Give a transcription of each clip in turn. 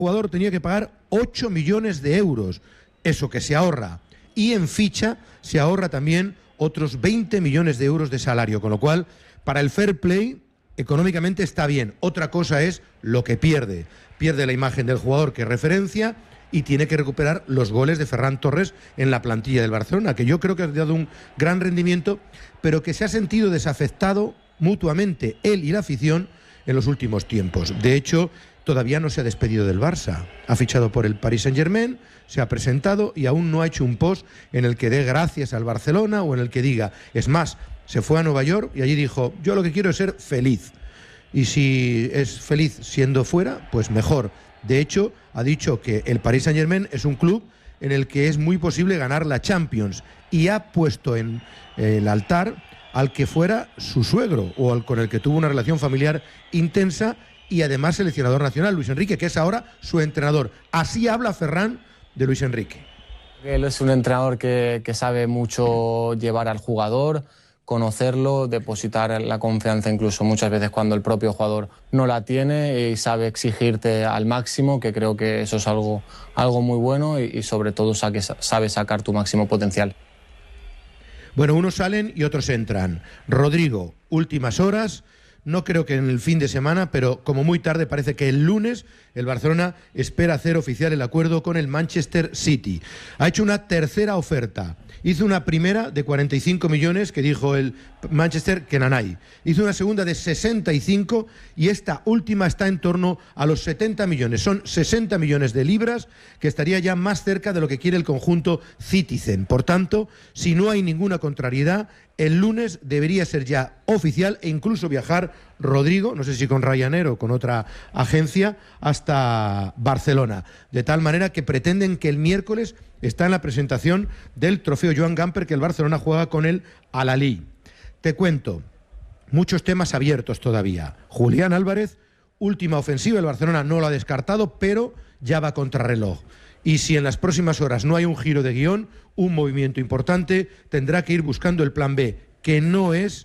jugador tenía que pagar 8 millones de euros, eso que se ahorra. Y en ficha se ahorra también otros 20 millones de euros de salario, con lo cual, para el fair play, económicamente está bien. Otra cosa es lo que pierde. Pierde la imagen del jugador que referencia y tiene que recuperar los goles de Ferran Torres en la plantilla del Barcelona, que yo creo que ha dado un gran rendimiento, pero que se ha sentido desafectado mutuamente él y la afición en los últimos tiempos. De hecho, todavía no se ha despedido del Barça. Ha fichado por el Paris Saint-Germain, se ha presentado y aún no ha hecho un post en el que dé gracias al Barcelona o en el que diga. Es más, se fue a Nueva York y allí dijo: yo lo que quiero es ser feliz. Y si es feliz siendo fuera, pues mejor. De hecho, ha dicho que el Paris Saint-Germain es un club en el que es muy posible ganar la Champions y ha puesto en el altar al que fuera su suegro o con el que tuvo una relación familiar intensa y además seleccionador nacional, Luis Enrique, que es ahora su entrenador. Así habla Ferran de Luis Enrique. Él es un entrenador que sabe mucho llevar al jugador, conocerlo, depositar la confianza incluso muchas veces cuando el propio jugador no la tiene, y sabe exigirte al máximo, que creo que eso es algo muy bueno y sobre todo sabe sacar tu máximo potencial. Bueno, unos salen y otros entran. Rodrigo, últimas horas. No creo que en el fin de semana, pero como muy tarde, parece que el lunes el Barcelona espera hacer oficial el acuerdo con el Manchester City. Ha hecho una tercera oferta. Hizo una primera de 45 millones que dijo el Manchester que nanay. Hizo una segunda de 65 y esta última está en torno a los 70 millones. Son 60 millones de libras, que estaría ya más cerca de lo que quiere el conjunto Citizen. Por tanto, si no hay ninguna contrariedad, el lunes debería ser ya oficial e incluso viajar Rodrigo, no sé si con Ryanair o con otra agencia, hasta Barcelona. De tal manera que pretenden que el miércoles está en la presentación del trofeo Joan Gamper que el Barcelona juega con el Al-Ahly. Te cuento, muchos temas abiertos todavía. Julián Álvarez, última ofensiva, el Barcelona no lo ha descartado, pero ya va contrarreloj. Y si en las próximas horas no hay un giro de guión, un movimiento importante, tendrá que ir buscando el plan B, que no es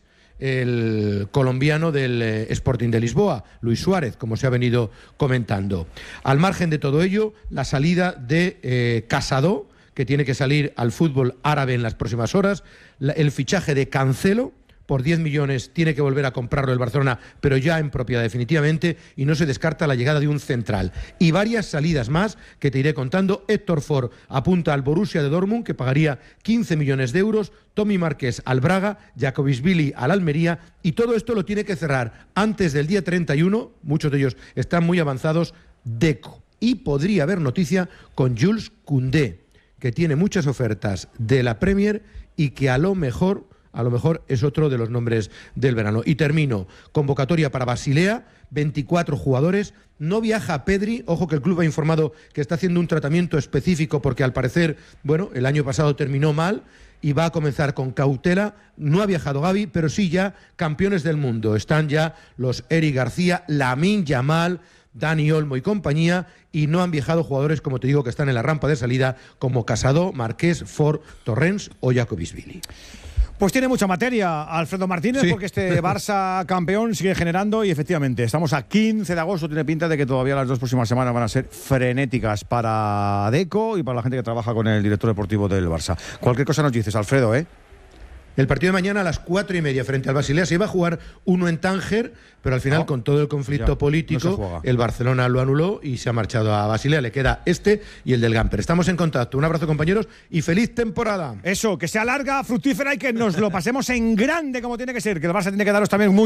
el colombiano del Sporting de Lisboa, Luis Suárez, como se ha venido comentando. Al margen de todo ello, la salida de Casado, que tiene que salir al fútbol árabe en las próximas horas, el fichaje de Cancelo, por 10 millones tiene que volver a comprarlo el Barcelona, pero ya en propiedad definitivamente, y no se descarta la llegada de un central. Y varias salidas más que te iré contando. Héctor Ford apunta al Borussia de Dortmund, que pagaría 15 millones de euros, Tommy Márquez al Braga, Jacobisvili al Almería, y todo esto lo tiene que cerrar antes del día 31, muchos de ellos están muy avanzados, Deco. Y podría haber noticia con Jules Koundé, que tiene muchas ofertas de la Premier y que a lo mejor es otro de los nombres del verano. Y termino. Convocatoria para Basilea, 24 jugadores. No viaja Pedri. Ojo que el club ha informado que está haciendo un tratamiento específico porque al parecer, el año pasado terminó mal y va a comenzar con cautela. No ha viajado Gavi, pero sí ya campeones del mundo. Están ya los Eric García, Lamine Yamal, Dani Olmo y compañía, y no han viajado jugadores, como te digo, que están en la rampa de salida, como Casado, Marqués, Ford, Torrens o Jacobisvili. Pues tiene mucha materia Alfredo Martínez, sí, porque este Barça campeón sigue generando y efectivamente estamos a 15 de agosto, tiene pinta de que todavía las 2 próximas semanas van a ser frenéticas para Deco y para la gente que trabaja con el director deportivo del Barça. Cualquier cosa nos dices, Alfredo, ¿eh? El partido de mañana a las 4:30 frente al Basilea. Se iba a jugar uno en Tánger, pero al final con todo el conflicto político, el Barcelona lo anuló y se ha marchado a Basilea. Le queda este y el del Gamper. Estamos en contacto. Un abrazo, compañeros, y feliz temporada. Eso, que sea larga, fructífera y que nos lo pasemos en grande como tiene que ser. Que el Barça tiene que daros también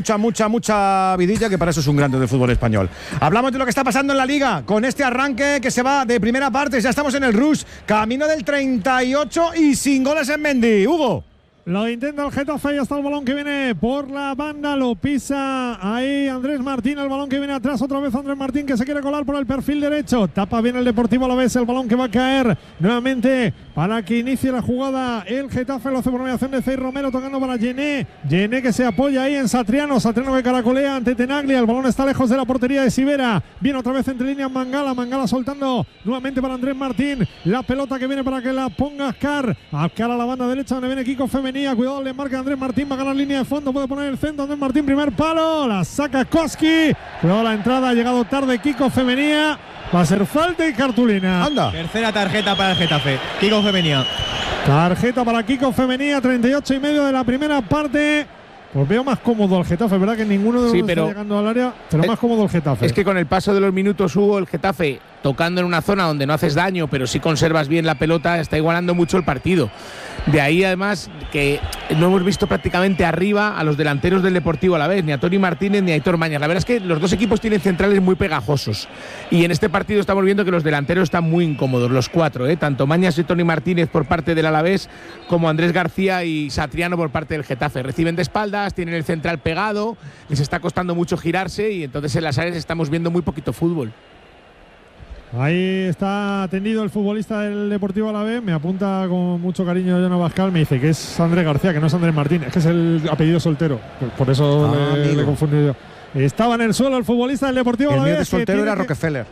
mucha vidilla, que para eso es un grande del fútbol español. Hablamos de lo que está pasando en la Liga con este arranque que se va de primera parte. Ya estamos en el rush, camino del 38 y sin goles en Mendy. Hugo. Lo intenta el Getafe y hasta el balón que viene por la banda, lo pisa ahí Andrés Martín, el balón que viene atrás, otra vez Andrés Martín que se quiere colar por el perfil derecho, tapa bien el Deportivo Alavés, el balón que va a caer nuevamente para que inicie la jugada el Getafe, lo hace por mediación de Cey Romero, tocando para Gené que se apoya ahí en Satriano que caracolea ante Tenaglia, el balón está lejos de la portería de Sivera, viene otra vez entre líneas Mangala soltando nuevamente para Andrés Martín, la pelota que viene para que la ponga Ascar a la banda derecha donde viene Kiko Femenía. Cuidado, le marca Andrés Martín, va a ganar línea de fondo, puede poner el centro, Andrés Martín, primer palo, la saca Koski, cuidado la entrada, ha llegado tarde Kiko Femenía, Va a ser falta y cartulina. Anda. Tercera tarjeta para el Getafe. Kiko Femenía. Tarjeta para Kiko Femenía, 38,5 de la primera parte. Pues veo más cómodo al Getafe, ¿verdad? Que ninguno de los dos está llegando al área, pero más cómodo el Getafe. Es que con el paso de los minutos, Hugo, el Getafe, tocando en una zona donde no haces daño, pero sí conservas bien la pelota, está igualando mucho el partido. De ahí, además, que no hemos visto prácticamente arriba a los delanteros del Deportivo Alavés, ni a Toni Martínez ni a Aitor Mañas. La verdad es que los dos equipos tienen centrales muy pegajosos. Y en este partido estamos viendo que los delanteros están muy incómodos, los cuatro, tanto Mañas y Toni Martínez por parte del Alavés, como Andrés García y Satriano por parte del Getafe. Reciben de espaldas, tienen el central pegado, les está costando mucho girarse y entonces en las áreas estamos viendo muy poquito fútbol. Ahí está tendido el futbolista del Deportivo Alavés. Me apunta con mucho cariño Jono Bascal. Me dice que es Andrés García, que no es Andrés Martínez, que es el apellido soltero. Por eso le he confundido. Estaba en el suelo el futbolista del Deportivo Alavés. El mío de soltero era Rockefeller.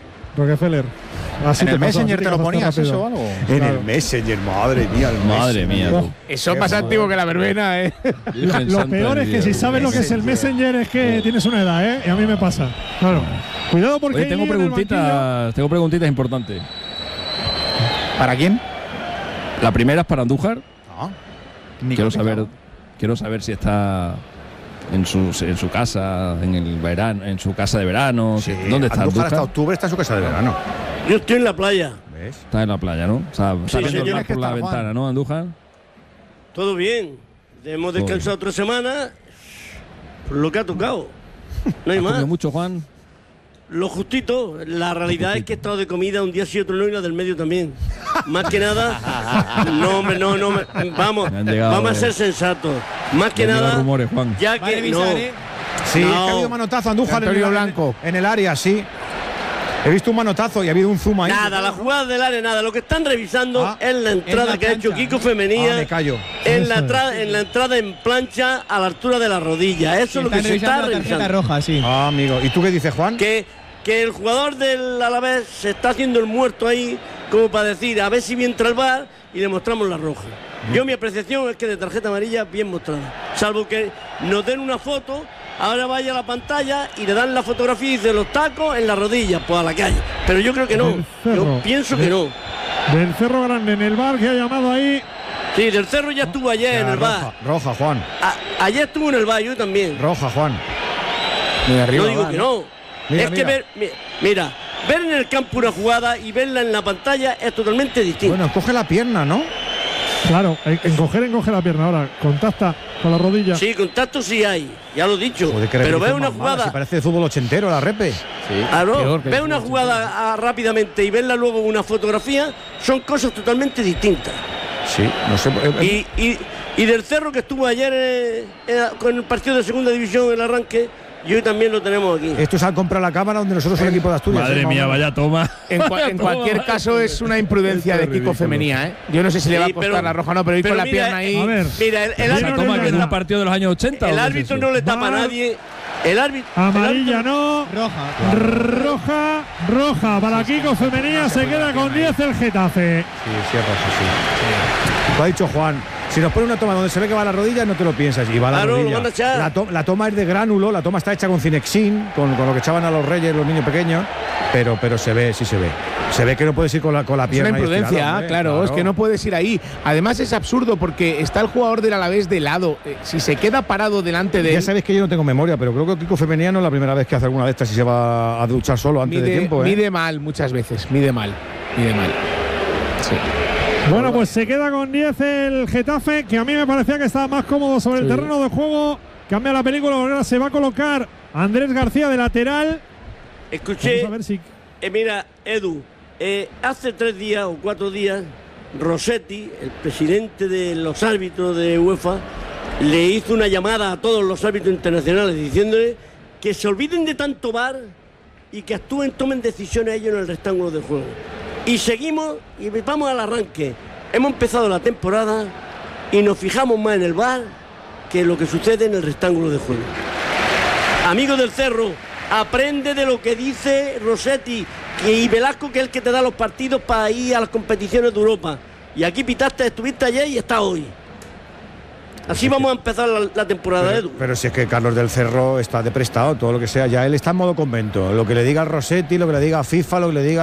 Así ¿En el Messenger te lo ponías eso o algo? En el Messenger, madre mía. Madre mía. Eso es más antiguo que la verbena, Lo peor es que si sabes lo que es el Messenger es que tienes una edad, y a mí me pasa. Claro. Cuidado porque Oye, tengo preguntitas importantes. ¿Para quién? La primera es para Andújar. Quiero saber si está en su casa, en el verano, en su casa de verano. Sí, ¿Dónde está Andújar? Andújar? Hasta octubre está en su casa de verano. Yo estoy en la playa. ¿Ves? Está en la playa, ¿no? O sea, está viendo el mar por la Juan. ventana, ¿no, Andújar? Todo bien. Hemos descansado 3 semanas. Por lo que ha tocado. No hay ¿Has más. comido mucho, Juan? Lo justito. La realidad es que he estado de comida un día sí, otro no, y la del medio también. Más que nada. No. Vamos a ser sensatos. Más que nada. Rumores, Juan. Ya que revisar, Sí, No. es que ha habido manotazo Andújar Antonio Blanco. en el área, sí. He visto un manotazo y ha habido un zoom ahí. Nada, la jugada del área, nada. Lo que están revisando es la entrada que ha hecho Kiko Femenía. Me callo. En la entrada en plancha a la altura de la rodilla. Eso es lo que se está la tarjeta revisando. roja, sí. Amigo. ¿Y tú qué dices, Juan? Que el jugador del Alavés se está haciendo el muerto ahí, como para decir, a ver si bien entra el VAR y le mostramos la roja. Yo, mi apreciación es que de tarjeta amarilla bien mostrada. Salvo que nos den una foto, ahora vaya a la pantalla y le dan la fotografía y dice los tacos en la rodilla, pues a la calle. Pero yo creo que no. Yo pienso que no. Del Cerro Grande en el VAR que ha llamado ahí. Sí, del Cerro ya estuvo ayer en el VAR. Roja, Juan. Ayer estuvo en el VAR, yo también. Roja, Juan. No digo que no. Mira, es que ver en el campo una jugada y verla en la pantalla es totalmente distinto. Bueno, coge la pierna, ¿no? Claro, encoge la pierna ahora. Contacta con la rodilla. Sí, contacto sí hay, ya lo he dicho. Joder, qué pero ve repetición una más mala, jugada. si parece de fútbol ochentero, la repe. Claro, ve una jugada rápidamente y verla luego en una fotografía, son cosas totalmente distintas. Sí, no sé. Y del Cerro que estuvo ayer con el partido de segunda división, el arranque, y hoy también lo tenemos aquí. Esto es al comprar la cámara donde nosotros somos el equipo de Asturias. Madre mía, vaya toma. En cualquier caso es una imprudencia de Kiko Femenía, Yo no sé si le va a costar la roja o no, pero ir con la pierna ahí. A ver. Mira, el árbitro toma no que le en un tapa. partido de los años 80. El árbitro no le tapa a nadie. El Amarilla no. Roja para Kiko Femenía. Se queda con 10 el Getafe. Sí, sí. Lo ha dicho Juan. Si nos pone una toma donde se ve que va a la rodilla, no te lo piensas. Y va a la rodilla. Lo van a echar. La toma es de gránulo, la toma está hecha con Cinexin, con lo que echaban a los reyes, los niños pequeños. Pero se ve, sí se ve. Se ve que no puedes ir con la pierna. Es una imprudencia, estirada, claro, es que no puedes ir ahí. Además es absurdo porque está el jugador del Alavés de lado. Si se queda parado delante de él. Ya sabéis que yo no tengo memoria, pero creo que Kiko Femenía no es la primera vez que hace alguna de estas y se va a duchar solo antes de tiempo. Mide mal muchas veces, mide mal. Sí. Bueno, pues se queda con 10 el Getafe, que a mí me parecía que estaba más cómodo sobre el terreno de juego. Cambia la película, ahora se va a colocar Andrés García de lateral. Escuché, vamos a ver si... mira, Edu, hace 3 días o 4 días, Rossetti, el presidente de los árbitros de UEFA, le hizo una llamada a todos los árbitros internacionales diciéndole que se olviden de tanto VAR y que actúen, tomen decisiones ellos en el rectángulo de juego. Y seguimos y vamos al arranque. Hemos empezado la temporada y nos fijamos más en el VAR que en lo que sucede en el rectángulo de juego. Amigos del Cerro, aprende de lo que dice Rossetti y Velasco, que es el que te da los partidos para ir a las competiciones de Europa. Y aquí pitaste, estuviste ayer y estás hoy. Así vamos a empezar la temporada, Edu. Pero si es que Carlos del Cerro está de prestado, todo lo que sea, ya él está en modo convento. Lo que le diga Rossetti, lo que le diga FIFA, lo que le diga